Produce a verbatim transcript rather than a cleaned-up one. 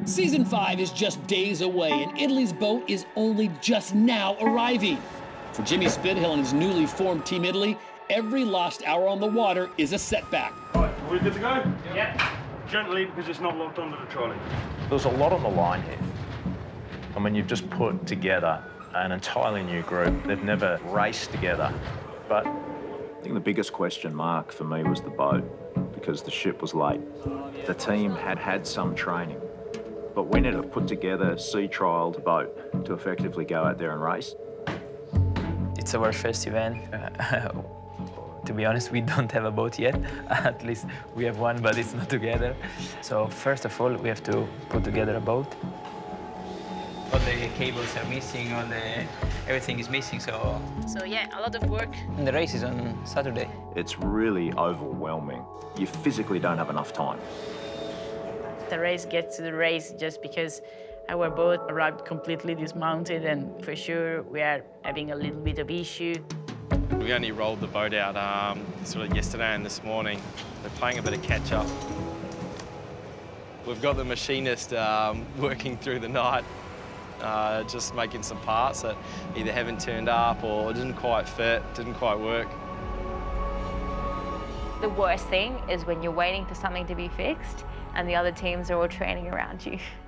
Season five is just days away, and Italy's boat is only just now arriving. For Jimmy Spithill and his newly formed Team Italy, every lost hour on the water is a setback. All right, we good to go? Yeah. Gently, because it's not locked onto the trolley. There's a lot on the line here. I mean, you've just put together an entirely new group. They've never raced together, but I think the biggest question mark for me was the boat, because the ship was late. The team had had some training, but we needed to put together a sea-trialled boat to effectively go out there and race. It's our first event. Uh, to be honest, we don't have a boat yet. At least we have one, but it's not together. So first of all, we have to put together a boat. All the cables are missing, all the everything is missing, so... So yeah, a lot of work. And the race is on Saturday. It's really overwhelming. You physically don't have enough time. The race gets to the race just because our boat arrived completely dismounted, and for sure we are having a little bit of issue. We only rolled the boat out um, sort of yesterday and this morning. We're playing a bit of catch-up. We've got the machinist um, working through the night, uh, just making some parts that either haven't turned up or didn't quite fit, didn't quite work. The worst thing is when you're waiting for something to be fixed and the other teams are all training around you.